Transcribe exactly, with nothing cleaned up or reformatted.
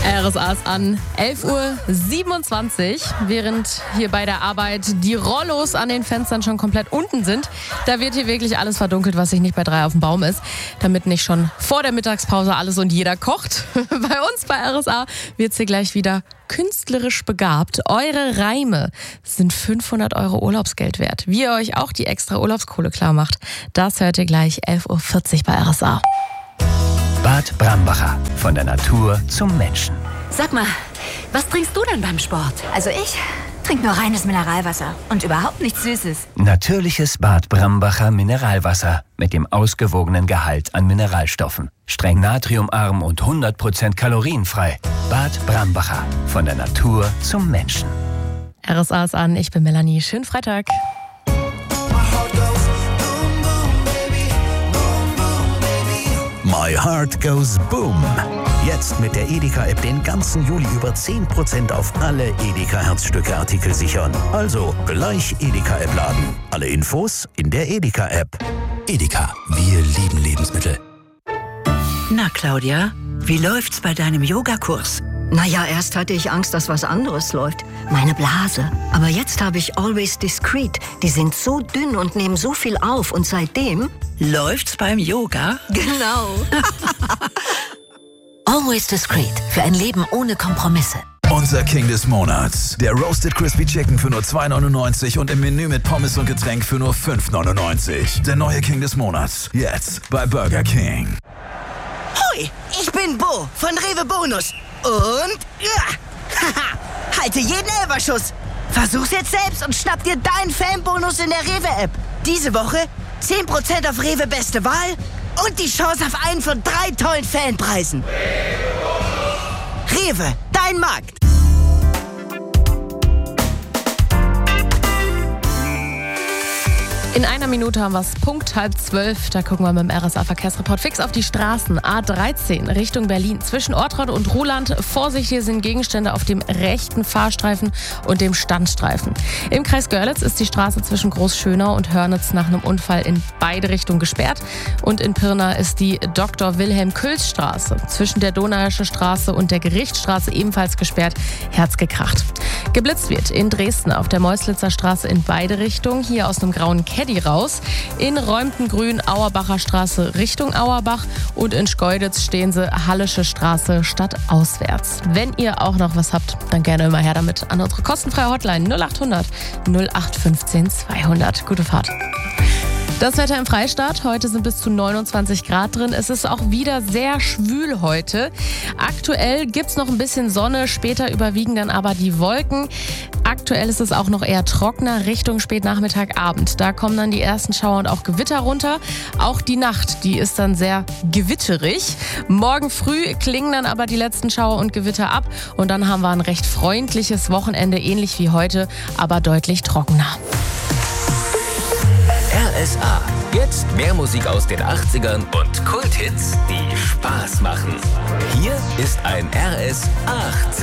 R S A ist an elf Uhr siebenundzwanzig, während hier bei der Arbeit die Rollos an den Fenstern schon komplett unten sind. Da wird hier wirklich alles verdunkelt, was sich nicht bei drei auf dem Baum ist, damit nicht schon vor der Mittagspause alles und jeder kocht. Bei uns bei R S A wird es hier gleich wieder künstlerisch begabt. Eure Reime sind fünfhundert Euro Urlaubsgeld wert. Wie ihr euch auch die extra Urlaubskohle klar macht, das hört ihr gleich elf Uhr vierzig bei R S A. Bad Brambacher. Von der Natur zum Menschen. Sag mal, was trinkst du denn beim Sport? Also ich trinke nur reines Mineralwasser und überhaupt nichts Süßes. Natürliches Bad Brambacher Mineralwasser mit dem ausgewogenen Gehalt an Mineralstoffen. Streng natriumarm und hundert Prozent kalorienfrei. Bad Brambacher. Von der Natur zum Menschen. R S A ist an, ich bin Melanie. Schönen Freitag. My Heart Goes Boom. Jetzt mit der Edeka-App den ganzen Juli über zehn Prozent auf alle Edeka-Herzstücke-Artikel sichern. Also gleich Edeka-App laden. Alle Infos in der Edeka-App. Edeka, wir lieben Lebensmittel. Na Claudia, wie läuft's bei deinem Yogakurs? Naja, erst hatte ich Angst, dass was anderes läuft. Meine Blase. Aber jetzt habe ich Always Discreet. Die sind so dünn und nehmen so viel auf. Und seitdem... Läuft's beim Yoga? Genau. Always Discreet. Für ein Leben ohne Kompromisse. Unser King des Monats. Der Roasted Crispy Chicken für nur zwei neunundneunzig und im Menü mit Pommes und Getränk für nur fünf neunundneunzig. Der neue King des Monats. Jetzt bei Burger King. Hoi, ich bin Bo von Rewe Bonus. Und ja, haha, halte jeden Elferschuss. Versuch's jetzt selbst und schnapp dir deinen Fanbonus in der Rewe-App. Diese Woche zehn Prozent auf Rewe Beste Wahl und die Chance auf einen von drei tollen Fanpreisen. Rewe, dein Markt. In einer Minute haben wir es Punkt halb zwölf. Da gucken wir mit dem R S A-Verkehrsreport fix auf die Straßen. A dreizehn Richtung Berlin. Zwischen Ortrad und Ruhland. Vorsicht, hier sind Gegenstände auf dem rechten Fahrstreifen und dem Standstreifen. Im Kreis Görlitz ist die Straße zwischen Großschönau und Hörnitz nach einem Unfall in beide Richtungen gesperrt. Und in Pirna ist die Doktor Wilhelm-Külz-Straße zwischen der Donauische Straße und der Gerichtsstraße ebenfalls gesperrt. Herzgekracht. Geblitzt wird in Dresden auf der Meuslitzer Straße in beide Richtungen. Hier aus einem grauen Caddy raus. In Räumtengrün Auerbacher Straße Richtung Auerbach und in Schkeuditz stehen sie Hallische Straße stadtauswärts. Wenn ihr auch noch was habt, dann gerne immer her damit an unsere kostenfreie Hotline null acht hundert null acht fünfzehn zweihundert. Gute Fahrt. Das Wetter im Freistaat. Heute sind bis zu neunundzwanzig Grad drin. Es ist auch wieder sehr schwül heute. Aktuell gibt es noch ein bisschen Sonne, später überwiegen dann aber die Wolken. Aktuell ist es auch noch eher trockener Richtung Spätnachmittag, Abend. Da kommen dann die ersten Schauer und auch Gewitter runter. Auch die Nacht, die ist dann sehr gewitterig. Morgen früh klingen dann aber die letzten Schauer und Gewitter ab. Und dann haben wir ein recht freundliches Wochenende, ähnlich wie heute, aber deutlich trockener. R S A. Jetzt mehr Musik aus den achtzigern und Kulthits, die Spaß machen. Hier ist ein R S achtzig.